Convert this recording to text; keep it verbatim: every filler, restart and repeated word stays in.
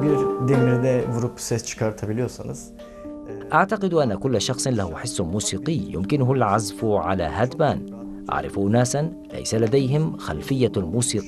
bir demirde vurup ses çıkartabiliyorsanız. أعتقد أن كل شخص له حس موسيقي يمكنه العزف على هدبان. أعرف أناسا ليس لديهم خلفية موسيقية